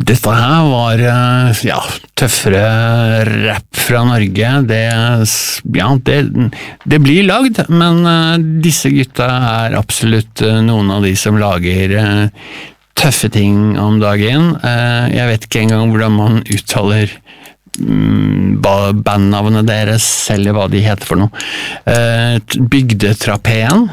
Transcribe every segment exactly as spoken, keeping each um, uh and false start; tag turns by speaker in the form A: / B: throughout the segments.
A: Dette her var ja, tøffere rap fra Norge. Det, ja, det, det blir lagd, men disse gutta er absolutt noen av de som lager tøffe ting om dagen. Jeg vet ikke engang hvordan man uttaler bandnavnet deres, eller hva de heter for noe. Bygdetrapeen.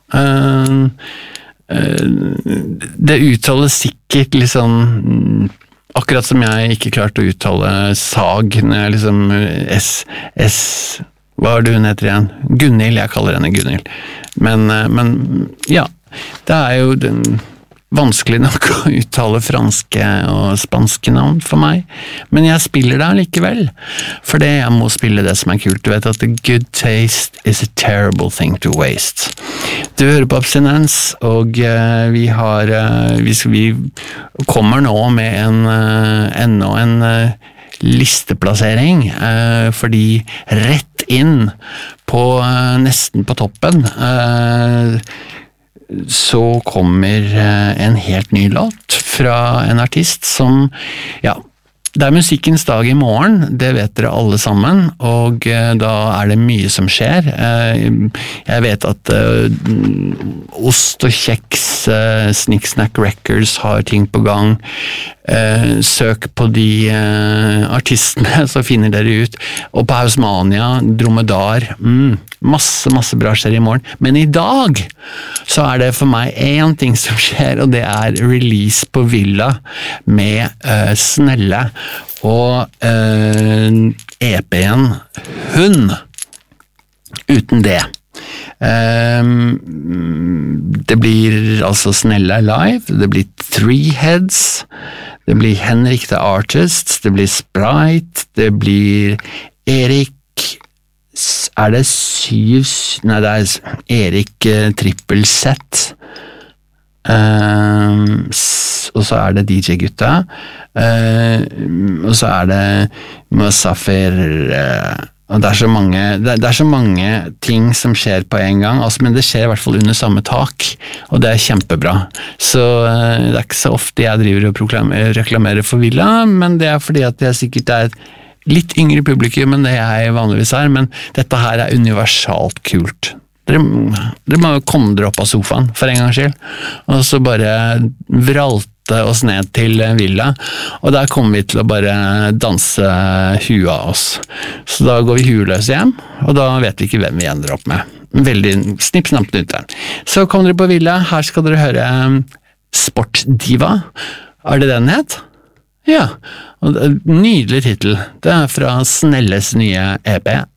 A: Det uttales sikkert liksom akkurat som jeg ikke klarte å uttale sag når jeg liksom S, S hva er det hun heter igjen? Gunhild, jeg kaller henne Gunhild men, men ja det er jo den vanskelig nok å uttale franske og spanske navn for meg, men jeg spiller det likevel, for det jeg må spille det som er kult. Du vet at the good taste is a terrible thing to waste. Du hører på Abstinens, og uh, vi har, uh, vi, vi kommer nå med en, uh, enda en uh, listeplassering, uh, fordi rett inn på uh, nesten på toppen, uh, så kommer en helt ny låt fra en artist som, ja, det er musikkens dag i morgen, det vet dere alle sammen, og da er det mye som skjer. Jeg vet at Ost og Kjeks, Snicksnack Records har ting på gang. Søk på de artistene, så finner dere ut. Og på Hausmania, Dromedar, mm, masse, masse bra skjer i morgen. Men i dag så er det for meg en ting som skjer, og det er release på Villa med uh, Snelle og uh, E P-en Hun. Uten det. Um, det blir altså Snelle live, det blir Three Heads, det blir Henrik the Artist, det blir Sprite, det blir Erik, er det syv, nei det er Erik uh, trippel sett, um, og så er det D J-gutta, uh, og så er det Musafir, uh, og det er så mange, det er, det er så mange ting som skjer på en gang, altså, men det skjer i hvert fall under samme tak, og det er kjempebra. Så uh, det er ikke så ofte jeg driver og proklamer, reklamerer for Villa, men det er fordi at jeg sikkert er litt yngre publikum enn det jeg vanligvis er, men dette her er universalt kult. Dere, dere må komme dere opp av sofaen for en gangs skyld, og så bare vralte oss ned til Villa, og der kommer vi til å bare danse huet av oss. Så da går vi hueløse hjem, og da vet vi ikke hvem vi ender opp med. Veldig snipp-snapp ut der. Så kommer dere på Villa, her skal dere høre Sportdiva. Er det den het? Ja, og nydelig titel. Det er fra Snelles nye E P